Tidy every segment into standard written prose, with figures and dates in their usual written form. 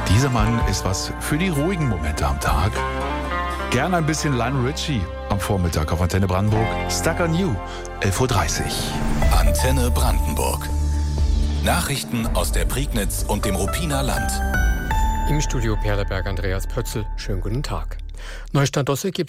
Dieser Mann ist was für die ruhigen Momente am Tag. Gerne ein bisschen Lionel Richie am Vormittag auf Antenne Brandenburg. Stuck on You, 11.30 Uhr. Antenne Brandenburg. Nachrichten aus der Prignitz und dem Ruppiner Land. Im Studio Perleberg Andreas Pötzl. Schönen guten Tag. Neustadt Dosse gibt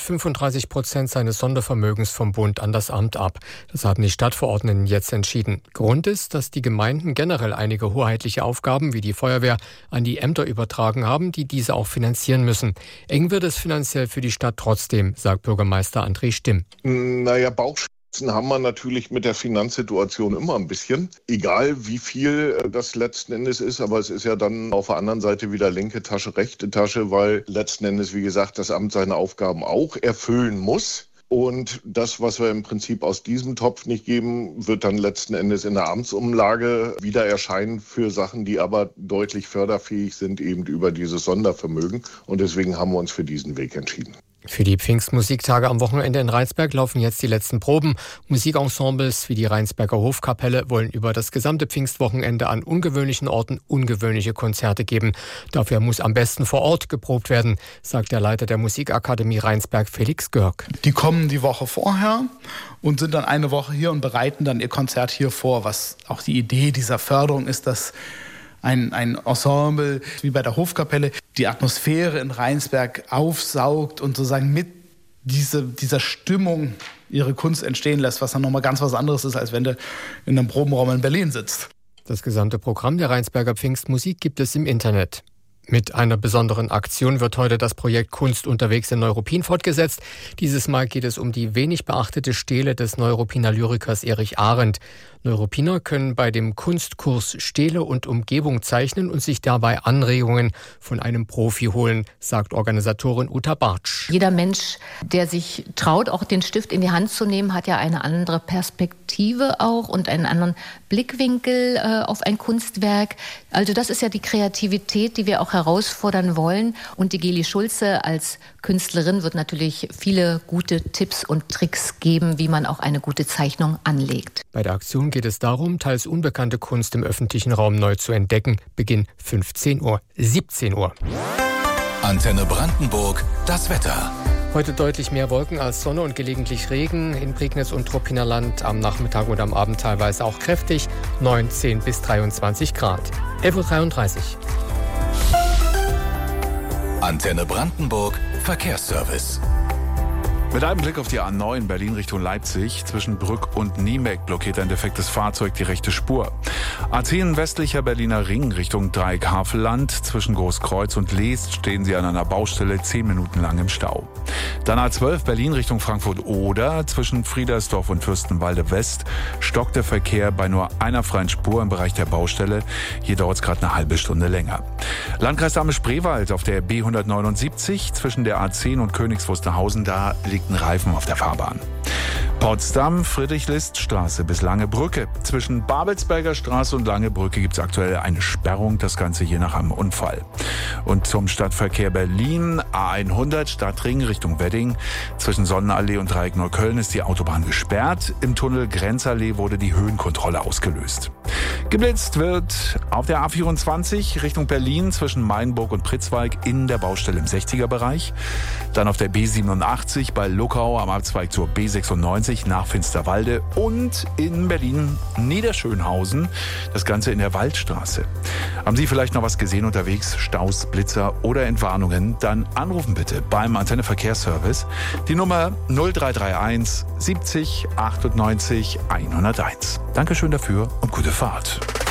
35% seines Sondervermögens vom Bund an das Amt ab. Das haben die Stadtverordneten jetzt entschieden. Grund ist, dass die Gemeinden generell einige hoheitliche Aufgaben wie die Feuerwehr an die Ämter übertragen haben, die diese auch finanzieren müssen. Eng wird es finanziell für die Stadt trotzdem, sagt Bürgermeister André Stimm. Bauchschmerzen haben wir natürlich mit der Finanzsituation immer ein bisschen. Egal wie viel das letzten Endes ist, aber es ist ja dann auf der anderen Seite wieder linke Tasche, rechte Tasche, weil letzten Endes, wie gesagt, das Amt seine Aufgaben auch erfüllen muss. Und das, was wir im Prinzip aus diesem Topf nicht geben, wird dann letzten Endes in der Amtsumlage wieder erscheinen für Sachen, die aber deutlich förderfähig sind, eben über dieses Sondervermögen. Und deswegen haben wir uns für diesen Weg entschieden. Für die Pfingstmusiktage am Wochenende in Rheinsberg laufen jetzt die letzten Proben. Musikensembles wie die Rheinsberger Hofkapelle wollen über das gesamte Pfingstwochenende an ungewöhnlichen Orten ungewöhnliche Konzerte geben. Dafür muss am besten vor Ort geprobt werden, sagt der Leiter der Musikakademie Rheinsberg, Felix Görg. Die kommen die Woche vorher und sind dann eine Woche hier und bereiten dann ihr Konzert hier vor. Was auch die Idee dieser Förderung ist, dass ein Ensemble wie bei der Hofkapelle die Atmosphäre in Rheinsberg aufsaugt und sozusagen mit dieser Stimmung ihre Kunst entstehen lässt, was dann nochmal ganz was anderes ist, als wenn du in einem Probenraum in Berlin sitzt. Das gesamte Programm der Rheinsberger Pfingstmusik gibt es im Internet. Mit einer besonderen Aktion wird heute das Projekt Kunst unterwegs in Neuruppin fortgesetzt. Dieses Mal geht es um die wenig beachtete Stele des Neuruppiner Lyrikers Erich Arendt. Neuruppiner können bei dem Kunstkurs Stele und Umgebung zeichnen und sich dabei Anregungen von einem Profi holen, sagt Organisatorin Uta Bartsch. Jeder Mensch, der sich traut, auch den Stift in die Hand zu nehmen, hat ja eine andere Perspektive auch und einen anderen Blickwinkel auf ein Kunstwerk. Also das ist ja die Kreativität, die wir auch herausfordern wollen. Und die Geli Schulze als Künstlerin wird natürlich viele gute Tipps und Tricks geben, wie man auch eine gute Zeichnung anlegt. Bei der Aktion geht es darum, teils unbekannte Kunst im öffentlichen Raum neu zu entdecken. Beginn 15 Uhr, 17 Uhr. Antenne Brandenburg, das Wetter. Heute deutlich mehr Wolken als Sonne und gelegentlich Regen in Prignitz und Ruppiner Land. Am Nachmittag und am Abend teilweise auch kräftig. 19 bis 23 Grad. 11.33 Uhr. Antenne Brandenburg, Verkehrsservice. Mit einem Blick auf die A9 Berlin Richtung Leipzig. Zwischen Brück und Niemeck blockiert ein defektes Fahrzeug die rechte Spur. A10 westlicher Berliner Ring Richtung Dreieck Havelland. Zwischen Großkreuz und Leest stehen sie an einer Baustelle 10 Minuten lang im Stau. Dann A12 Berlin Richtung Frankfurt-Oder. Zwischen Friedersdorf und Fürstenwalde West stockt der Verkehr bei nur einer freien Spur im Bereich der Baustelle. Hier dauert es gerade eine halbe Stunde länger. Landkreis Dahme-Spreewald auf der B179 zwischen der A10 und Königs Wusterhausen. Da liegt ein Reifen auf der Fahrbahn. Potsdam, Friedrich-List-Straße bis Langebrücke. Zwischen Babelsberger Straße und Langebrücke gibt es aktuell eine Sperrung. Das Ganze hier nach einem Unfall. Und zum Stadtverkehr Berlin, A100 Stadtring Richtung Wedding. Zwischen Sonnenallee und Dreieck Neukölln ist die Autobahn gesperrt. Im Tunnel Grenzallee wurde die Höhenkontrolle ausgelöst. Geblitzt wird auf der A24 Richtung Berlin zwischen Mainburg und Pritzwalk in der Baustelle im 60er-Bereich. Dann auf der B87 bei Luckau am Abzweig zur B96 nach Finsterwalde und in Berlin Niederschönhausen, das Ganze in der Waldstraße. Haben Sie vielleicht noch was gesehen unterwegs? Staus, Blitzer oder Entwarnungen? Dann anrufen bitte beim Antenne Verkehrsservice. Die Nummer 0331 70 98 101. Dankeschön dafür und gute Fahrt.